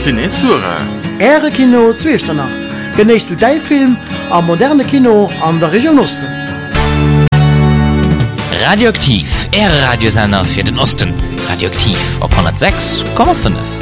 Cinesura. Äre Kino Zwiechternach. Geneist du dein Film am moderne Kino an der Region Osten. Radioaktiv, Radiosender für den Osten. Radioaktiv auf 106,5.